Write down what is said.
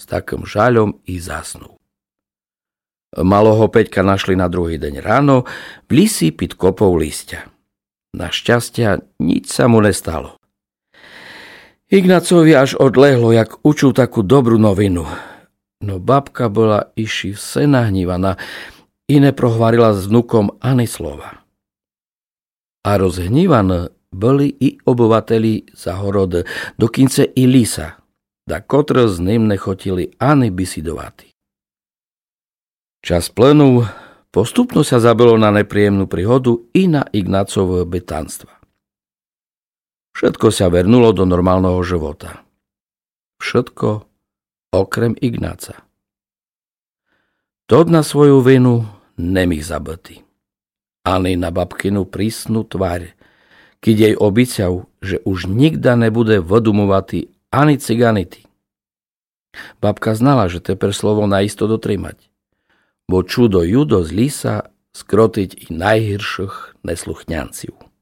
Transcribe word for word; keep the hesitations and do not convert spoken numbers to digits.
s takým žaľom i zasnul. Malého Peťka našli na druhý deň ráno v lisi pід kopou listia. Našťastia nič sa mu nestalo. Ignácovi až odlehlo, jak učul takú dobrú novinu. No babka bola iši vse nahnívaná i neprohvarila s vnukom ani slova. A rozhnívané boli i obyvateli za horod, dokince i lisa, da kotr z ním nechotili ani bisidovati. Čas plynul, postupno sa zabilo na nepríjemnú príhodu i na Ignácovo betanstva. Všetko sa vernulo do normálneho života. Všetko okrem Ignáca. Tod na svoju vinu nemých zabity. Ani na babkinu prísnu tvár, keď jej obyciał, že už nikda nebude vodumovati ani ciganity. Babka znala, že teper slovo naisto dotrimať, bo čudo judo z lisa skrotiť i najhirších nesluchňanciu.